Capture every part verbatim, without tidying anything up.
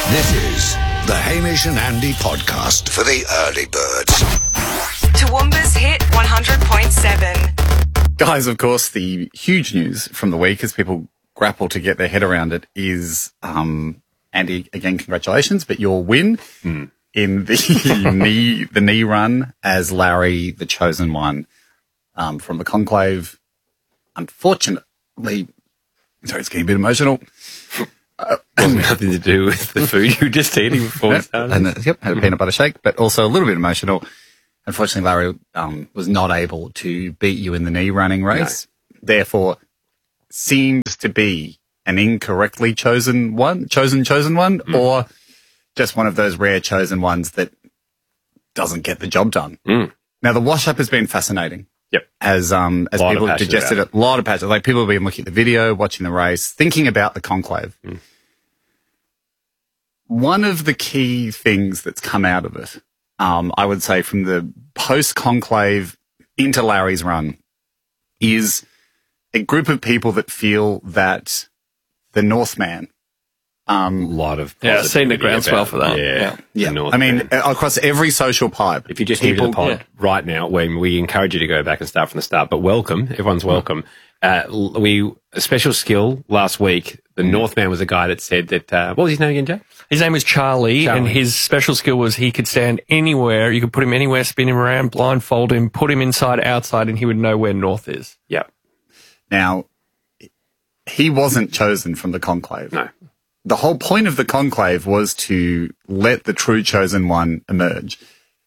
This is the Hamish and Andy podcast for the early birds. Toowoomba's Hit one hundred point seven. Guys, of course, the huge news from the week as people grapple to get their head around it is, um, Andy, again, congratulations, but your win mm. in the knee, the knee run as Larry, the chosen one, um, from the conclave. Unfortunately, sorry, it's getting a bit emotional. Uh, nothing to do with the food you were just eating before we started. And, uh, yep, had a peanut butter shake, but also a little bit emotional. Unfortunately, Larry um, was not able to beat you in the knee running race. No. Therefore, seems to be an incorrectly chosen one, chosen chosen one, mm. or just one of those rare chosen ones that doesn't get the job done. Mm. Now, the wash up has been fascinating. Yep. As um as people have digested it, a lot of passion. Like people have been looking at the video, watching the race, thinking about the conclave. Mm. One of the key things that's come out of it, um, I would say from the post-conclave into Larry's run, is a group of people that feel that the Northman, um, a lot of yeah, I've seen the groundswell for that. Yeah, yeah. yeah. I mean, across every social pipe. If you just people, new to the pod yeah. right now, when we encourage you to go back and start from the start, but welcome, everyone's welcome. Uh, we a special skill last week. The Northman was a guy that said that. Uh, what was his name again, Jay? His name was Charlie, Charlie, and his special skill was he could stand anywhere. You could put him anywhere, spin him around, blindfold him, put him inside, outside, and he would know where north is. Yep. Now, he wasn't chosen from the conclave. No. The whole point of the conclave was to let the true chosen one emerge.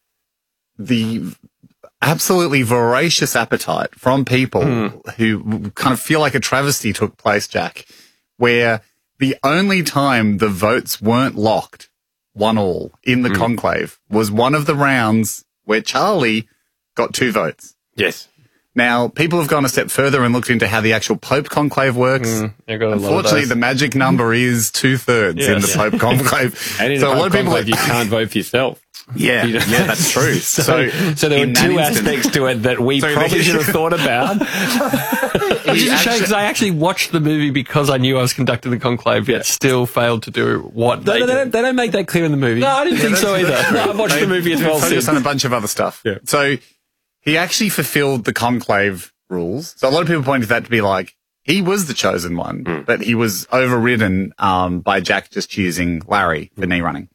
The absolutely voracious appetite from people mm. who kind of feel like a travesty took place, Jack, where the only time the votes weren't locked, one all, in the mm. conclave was one of the rounds where Charlie got two votes. Yes. Now, people have gone a step further and looked into how the actual Pope conclave works. Mm, Unfortunately, the magic number is two-thirds yes. in the Pope conclave. And in so the a Pope lot of people conclave, you can't vote for yourself. Yeah, yeah, that's true. so, so, so there were two aspects to it that we so probably should have thought about. Which is a shame because I actually watched the movie because I knew I was conducting the conclave, yet still failed to do what they, they, they, did. don't, they don't make that clear in the movie. No, I didn't yeah, think so either. I watched they, the movie as well. Focused on a bunch of other stuff. Yeah. So he actually fulfilled the conclave rules. So a lot of people pointed that to be like, he was the chosen one, mm. but he was overridden um, by Jack just choosing Larry for mm. knee running.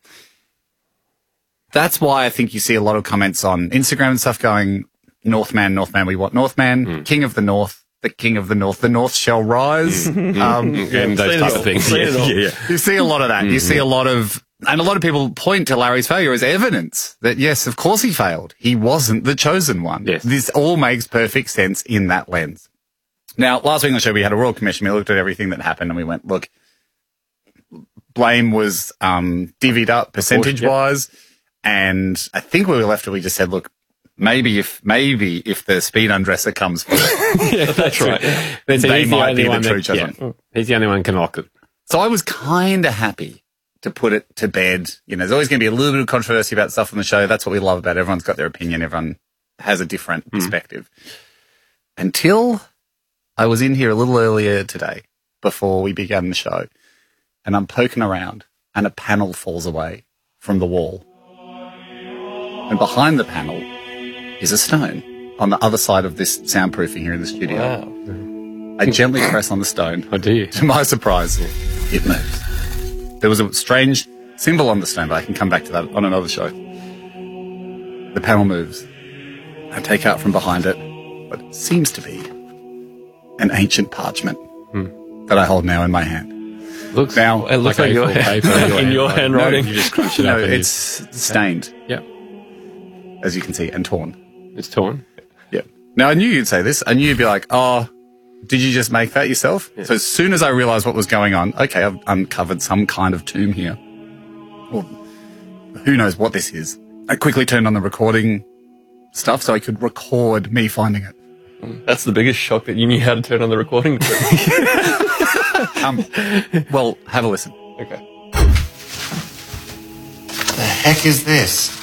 That's why I think you see a lot of comments on Instagram and stuff going, Northman, Northman, we want Northman, mm. King of the North, the King of the North, the North shall rise. Mm. Um, and those type of things. Yeah, yeah, yeah. You see a lot of that. Mm-hmm. You see a lot of, and a lot of people point to Larry's failure as evidence that, yes, of course he failed. He wasn't the chosen one. Yes. This all makes perfect sense in that lens. Now, last week on the show, we had a Royal Commission. We looked at everything that happened and we went, look, blame was um, divvied up percentage-wise. Yep. And I think we were left, we just said, look, maybe if maybe if the speed undresser comes forward, yeah, that's right. They the might be the true that, chosen. Yeah, he's the only one who can lock it. So I was kind of happy to put it to bed. You know, there's always going to be a little bit of controversy about stuff on the show. That's what we love about it. Everyone's got their opinion. Everyone has a different mm. perspective. Until I was in here a little earlier today before we began the show, and I'm poking around, and a panel falls away from the wall. And behind the panel is a stone on the other side of this soundproofing here in the studio. Wow. I gently press on the stone. Oh, do you? To my surprise, it moves. There was a strange symbol on the stone, but I can come back to that on another show. The panel moves. I take out from behind it what seems to be an ancient parchment hmm. that I hold now in my hand. Looks now, it looks like, like your hand, in, in your handwriting. No, you just crunch it no, up. it's stained. Yeah. As you can see, and torn. It's torn? Yeah. Now, I knew you'd say this. I knew you'd be like, oh, did you just make that yourself? Yeah. So as soon as I realised what was going on, okay, I've uncovered some kind of tomb here. Or who knows what this is. I quickly turned on the recording stuff so I could record me finding it. That's the biggest shock that you knew how to turn on the recording. um, well, have a listen. Okay. The heck is this?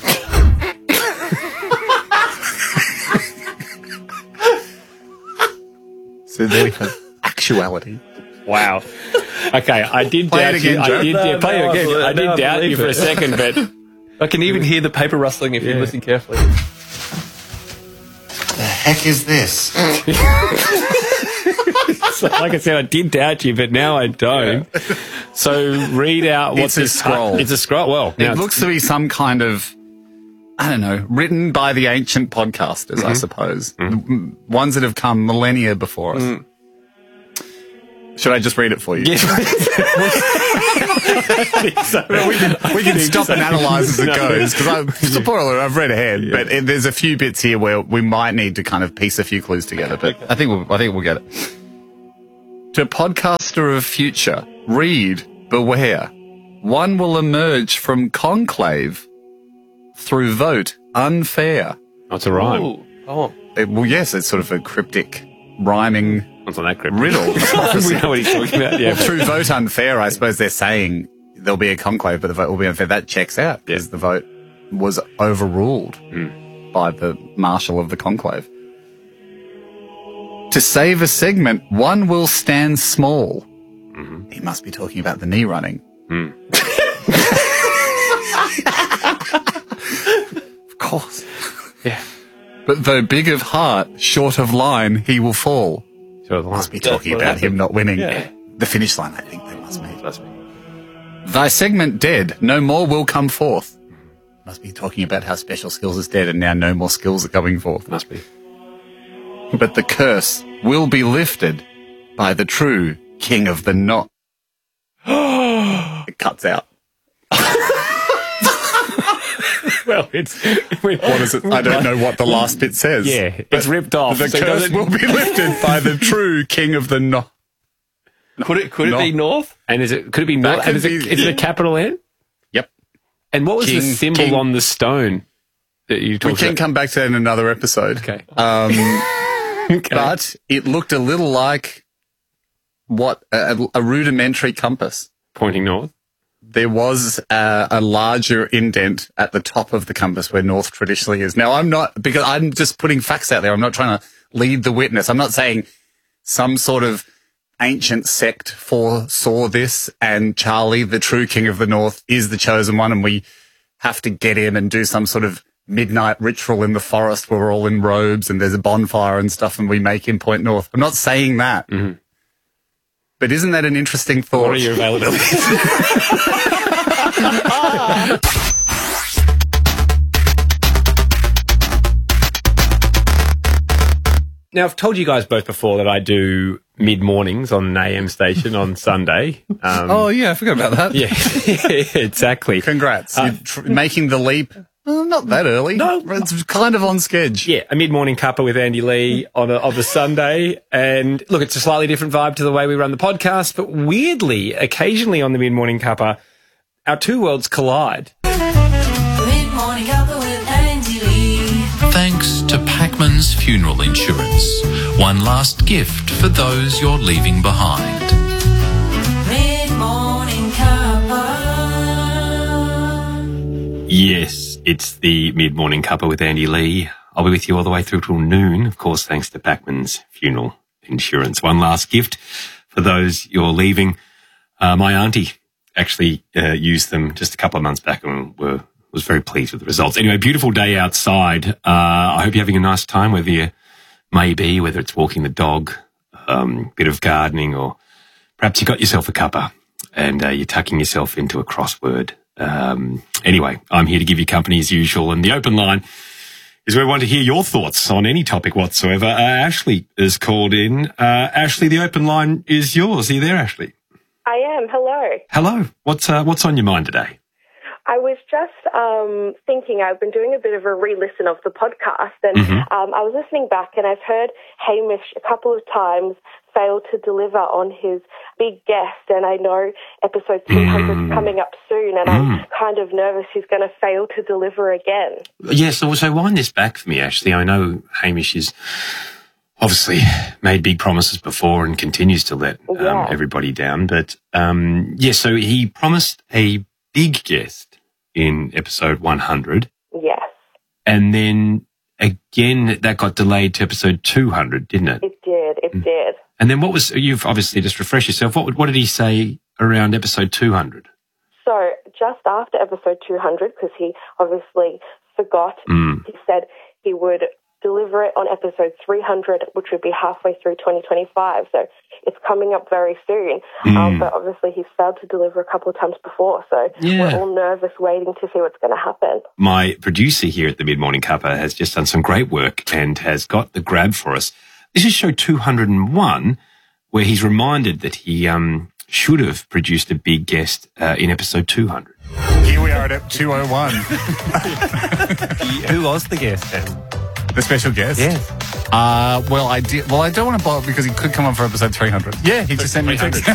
So there we go. Actuality. Wow. Okay, I did Play it doubt you. again, I Joe. did No, yeah, play no, it again. I I did no, I doubt you believe for a it. second, but I can even hear the paper rustling if you Yeah. listen carefully. The heck is this? so, like I said, I did doubt you, but now I don't. So read out It's what's a this scroll. It's a scroll. Well, now It looks to be some kind of, I don't know, written by the ancient podcasters, Mm-hmm. I suppose. Mm. Ones that have come millennia before us. Mm. Should I just read it for you? so. Well, we can, we can stop and analyse as it No. goes, because spoiler, I've read ahead, but it, there's a few bits here where we might need to kind of piece a few clues together, but I think we'll, I think we'll get it. To podcaster of future, read, beware. One will emerge from conclave through vote unfair. That's a rhyme. Ooh, poem. It- well, yes, it's sort of a cryptic rhyming What's on that crypt? riddle. we know what he's talking about. Yeah. Through vote unfair, I suppose they're saying there'll be a conclave, but the vote will be unfair. That checks out because the vote was overruled by the marshal of the conclave. To save a segment, one will stand small. Mm-hmm. He must be talking about the knee running. Mm. Of course. Yeah. But though big of heart, short of line, he will fall. Sure, the line. Must be talking what about him happened. not winning. Yeah. The finish line, I think they must mean. Must be. Thy segment dead, no more will come forth. Must be talking about how special skills is dead and now no more skills are coming forth. Must be. But the curse will be lifted by the true king of the knot. It cuts out. Well, it's What is it? I don't know what the last bit says. yeah, it's ripped off. The so it curse doesn't- will be lifted by the true king of the knot. Could it could it No. be north? And is it? Could it be That not? could And is, it, be- is it a capital N? Yep. And what was the King- symbol king- on the stone that you We talked can about? come back to that in another episode. Okay. Um, Okay. But it looked a little like what a, a rudimentary compass. Pointing north. There was a, a larger indent at the top of the compass where north traditionally is. Now, I'm not, because I'm just putting facts out there. I'm not trying to lead the witness. I'm not saying some sort of ancient sect foresaw this and Charlie, the true king of the north, is the chosen one and we have to get him and do some sort of midnight ritual in the forest where we're all in robes and there's a bonfire and stuff and we make him point north. I'm not saying that. Mm-hmm. But isn't that an interesting thought? What are your availabilities? Now, I've told you guys both before that I do mid-mornings on an A M station on Sunday. Um, Oh, yeah, I forgot about that. yeah, exactly. Congrats. You're tr- making the leap. Uh, not that early. No. It's kind of on schedule. Yeah, a mid-morning cuppa with Andy Lee on a, of a Sunday. And look, it's a slightly different vibe to the way we run the podcast, but weirdly, occasionally on the mid-morning cuppa, our two worlds collide. Mid-morning cuppa with Andy Lee. Thanks to Packman's Funeral Insurance. One last gift for those you're leaving behind. Mid-morning cuppa. Yes, it's the mid-morning cuppa with Andy Lee. I'll be with you all the way through till noon, of course, thanks to Packman's Funeral Insurance. One last gift for those you're leaving. Uh, my auntie actually uh, used them just a couple of months back and were was very pleased with the results. Anyway, beautiful day outside. Uh, I hope you're having a nice time, whether you may be, whether it's walking the dog, um, bit of gardening, or perhaps you got yourself a cuppa and uh, you're tucking yourself into a crossword. Um, anyway, I'm here to give you company as usual, and the open line is where we want to hear your thoughts on any topic whatsoever. Uh, Ashley is called in. Uh, Ashley, the open line is yours. Are you there, Ashley? I am. Hello. Hello. What's uh, what's on your mind today? I was just um, thinking, I've been doing a bit of a re-listen of the podcast, and Mm-hmm. um, I was listening back, and I've heard Hamish a couple of times fail to deliver on his big guest, and I know episode three hundred is Mm. coming up soon, and I'm kind of nervous he's going to fail to deliver again. Yes, so, so wind this back for me, Ashley. I know Hamish is obviously made big promises before and continues to let um, Yeah. everybody down. But, um, yeah, so he promised a big guest in episode one hundred. Yes, And then again, that got delayed to episode two hundred, didn't it? it did. It did. And then what was, you've obviously just refreshed yourself, what, what did he say around episode two hundred? So just after episode two hundred, because he obviously forgot, Mm. he said he would deliver it on episode three hundred, which would be halfway through twenty twenty-five. So it's coming up very soon. Mm. Um, but obviously he's failed to deliver a couple of times before. So Yeah. we're all nervous waiting to see what's going to happen. My producer here at the Mid-Morning Cuppa has just done some great work and has got the grab for us. This is show two hundred and one, where he's reminded that he um, should have produced a big guest uh, in episode two hundred. Here we are at two oh one. Who was the guest then? The special guest? Yes. Uh, well, I did. Well, I don't want to bother because he could come on for episode three hundred. Yeah, he just sent me a text.